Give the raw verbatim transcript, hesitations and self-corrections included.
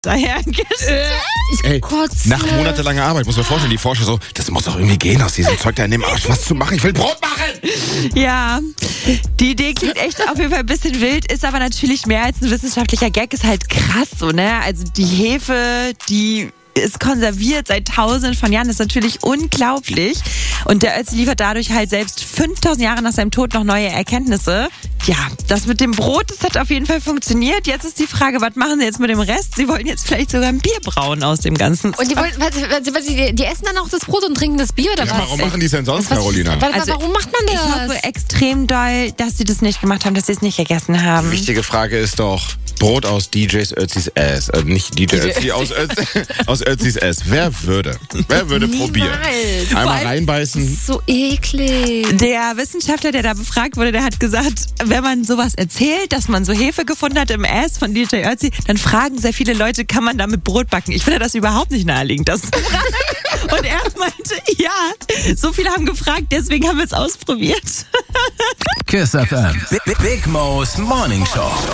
dahergestellt. Ey, Gott. nach monatelanger Arbeit, muss man vorstellen, die Forscher so, das muss doch irgendwie gehen, aus diesem Zeug da in dem Arsch was zu machen. Ich will Brot machen! Ja, die Idee klingt echt auf jeden Fall ein bisschen wild, ist aber natürlich mehr als ein wissenschaftlicher Gag, ist halt krass so, ne? Also die Hefe, die ist konserviert seit tausenden von Jahren, das ist natürlich unglaublich. Und der Ötzi liefert dadurch halt selbst fünftausend Jahre nach seinem Tod noch neue Erkenntnisse. Ja, das mit dem Brot, das hat auf jeden Fall funktioniert. Jetzt ist die Frage, was machen sie jetzt mit dem Rest? Sie wollen jetzt vielleicht sogar ein Bier brauen aus dem Ganzen. Und die, wollen, was, was, was, die, die essen dann auch das Brot und trinken das Bier oder Ja, was? warum machen die es denn sonst, was, Carolina? Was, Also, warum macht man Ich das? hoffe extrem doll, dass sie das nicht gemacht haben, dass sie es nicht gegessen haben. Wichtige Frage ist doch, Brot aus D Js Ötzis Ass. Äh, nicht D J Ötzi, aus, Ötzi, aus Ötzis Ass. Wer würde? Wer würde probieren? Vor Einmal allem- reinbeißen. So eklig. Der Wissenschaftler, der da befragt wurde, der hat gesagt, wenn man sowas erzählt, dass man so Hefe gefunden hat im Ass von D J Ötzi, dann fragen sehr viele Leute, kann man damit Brot backen? Ich finde das überhaupt nicht naheliegend, das zu fragen. Und er meinte, ja, so viele haben gefragt, deswegen haben wir es ausprobiert. Kiss F M. Big, Big Mo's Morning Show.